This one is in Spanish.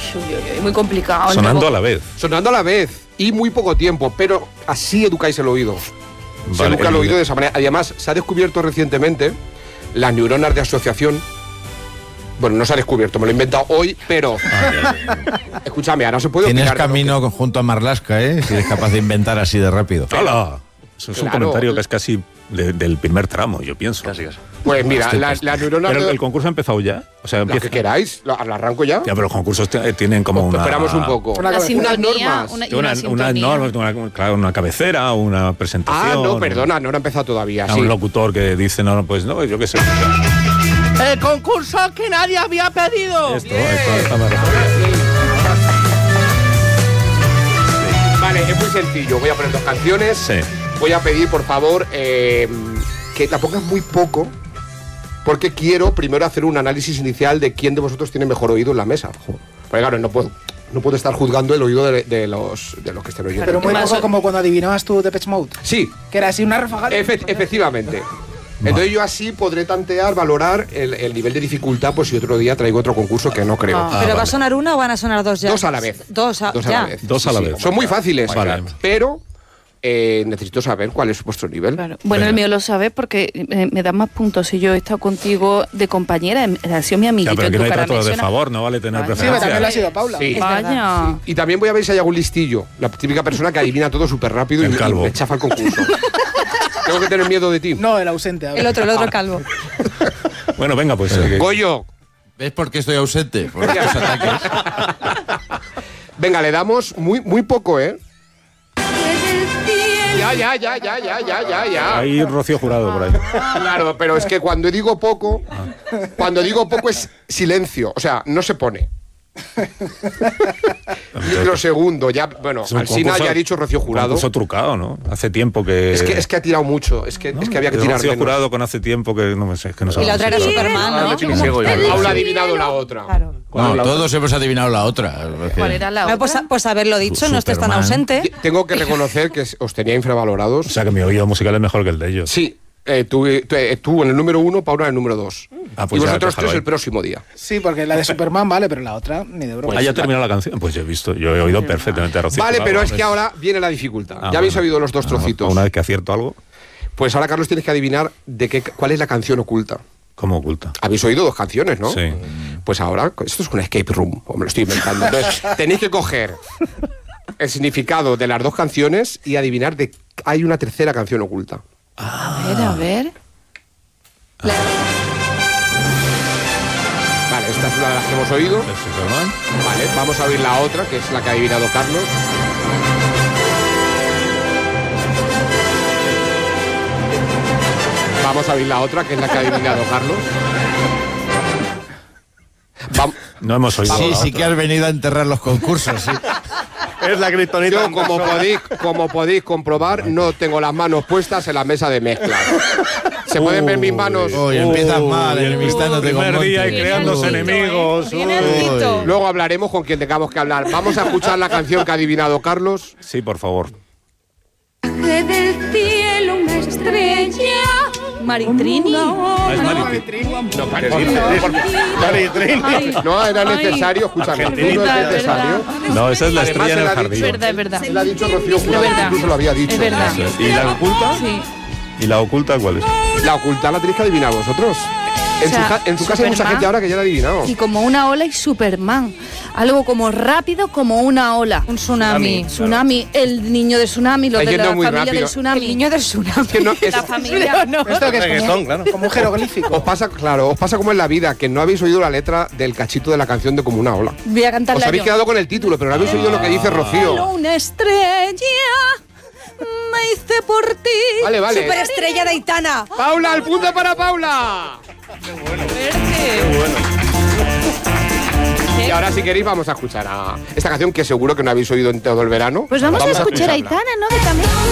muy complicado. Sonando a la vez. Sonando a la vez y muy poco tiempo, pero así educáis el oído. Se Vale, educa el oído de esa manera. Además, se ha descubierto recientemente las neuronas de asociación. Bueno, no se ha descubierto, me lo he inventado hoy, pero... Escúchame, ahora se puede Tienes opinar. camino junto a Marlaska, ¿eh? Si eres capaz de inventar así de rápido. ¡Hala! Eso es un Claro. comentario que es casi del primer tramo, yo pienso. Casi. Pues mira, las neuronas... Pero de... el concurso ha empezado ya. O sea, Lo empieza. que queráis, lo arranco ya. Ya, pero los concursos tienen como una... Esperamos un poco. Una sintonía, normas. Unas normas, claro, una cabecera, una presentación. Ah, no, perdona, no ha empezado todavía. A Sí. un locutor que dice, no, pues no, yo qué sé. El concurso que nadie había pedido. Esto me refiero. Vale, es muy sencillo. Voy a poner 2 canciones. Sí. Voy a pedir, por favor, que la pongas muy poco, porque quiero primero hacer un análisis inicial de quién de vosotros tiene mejor oído en la mesa. Porque claro, no puedo estar juzgando el oído de los que estén oyendo. Pero muy poco como cuando adivinabas tú Depeche Mode. Sí, Que era así una ráfaga. efectivamente. Entonces yo así podré tantear, valorar el nivel de dificultad, pues si otro día traigo otro concurso que no creo. ¿Pero va a sonar una o van a sonar dos ya? 2 a la vez. Dos a la vez. Dos a la vez. Son muy fáciles, Vale. pero necesito saber cuál es vuestro nivel. Claro. Bueno, el mío lo sabe porque me da más puntos si yo he estado contigo de compañera, ha sido mi amiguito. Ya, pero en que tu no hay cara trato me de suena. favor, no vale tener Vale. Sí, pero también lo ha preferencia. sido Paula. Sí. Es verdad. Vaya. Y también voy a ver si hay algún listillo, la típica persona que adivina todo súper rápido El y calvo. me chafa el concurso. ¿Tengo que tener miedo de ti? No, el ausente. a ver. El otro calvo. Bueno, venga, pues. Goyo, ¿Ves por qué estoy ausente? Por estos ataques. venga, le damos muy poco, ¿eh? Ya. Hay Rocío Jurado por ahí. Claro, pero es que cuando digo poco es silencio, o sea, no se pone. Microsegundo, ya, bueno, Es un Alsina concurso- ya ha dicho Rocío Jurado. Concurso trucado, ¿no? Hace tiempo que... Es que ha tirado mucho, es que había que tirar Rocío menos. Jurado con hace tiempo que no me sé, es que no Y la otra era sé. Superman, ¿no? Paula ha adivinado la otra. Claro. No, todos hemos adivinado la otra. ¿Cuál era la Bueno, otra? pues haberlo dicho, no estés tan Superman. ausente. Tengo que reconocer que os tenía infravalorados. O sea, que mi oído musical es mejor que el de ellos. Sí, tú en el número 1, Paula en el número 2. Ah, pues y ya, vosotros déjalo 3 ahí. el próximo día. Sí, porque la de Superman vale, pero la otra ni de broma. Ah, ya terminó la canción. Pues yo he oído perfectamente a Rocío Vale, Jurado. pero es que ahora viene la dificultad. Ah, Ya habéis bueno. oído los 2 trocitos. Una vez que acierto algo, Pues ahora, Carlos, tienes que adivinar cuál es la canción oculta. ¿cómo oculta? Habéis oído 2 canciones, ¿no? Sí. Pues ahora, esto es una escape room, o me lo estoy inventando. Entonces, tenéis que coger el significado de las 2 canciones y adivinar hay una tercera canción oculta. A ver. Vale, esta es una de las que hemos oído. ¿Es Superman? Vale, vamos a oír la otra, que es la que ha adivinado Carlos. Vamos a oír la otra, que es la que ha adivinado Carlos. No hemos oído. Sí, la sí otra. que has venido a enterrar los concursos, sí. Es la kriptonita. Yo, como podéis comprobar, no tengo las manos puestas en la mesa de mezclas. ¿Se pueden ver mis manos? Uy, empiezas mal, enemistándote con Primer día y Monty. creándose Bien enemigos. Bien Uy. ardito. Luego hablaremos con quien tengamos que hablar. Vamos a escuchar la canción que ha adivinado Carlos. Sí, por favor. Del cielo una estrella. Maritrini. Ah, es Maritrini. No parece. Ay, No era ay. necesario, escúchame. No Verdad, es necesario. No, esa es la Además, estrella en él el ha jardín. dicho- Es verdad. Él ha dicho Rocío Es Jurado, verdad. incluso lo había dicho. Es verdad. Eso es. ¿Y la oculta? Sí. ¿Y la oculta cuál es? La oculta la tenéis que adivinar vosotros. En, O sea, en tu casa hay mucha Superman. gente ahora que ya la ha adivinado. Y como una ola y Superman. Algo como rápido como una ola. Un tsunami. Tsunami, el niño de tsunami, los Está de la yendo muy familia rápido. del tsunami. El niño del tsunami. Que no, es- La familia. ¿Esto que es Reggaetón, claro. como un jeroglífico? os pasa como en la vida, que no habéis oído la letra del cachito de la canción de Como una ola. Voy a Os cantarla habéis yo. quedado con el título, pero no habéis oído lo que dice Rocío. Una estrella me hice por ti. Vale, vale. Superestrella de Aitana. ¡Paula, el punto para Paula! Y ahora, si queréis, vamos a escuchar a esta canción que seguro que no habéis oído en todo el verano. Pues vamos a escuchar a escucharla. Aitana, ¿no? Que también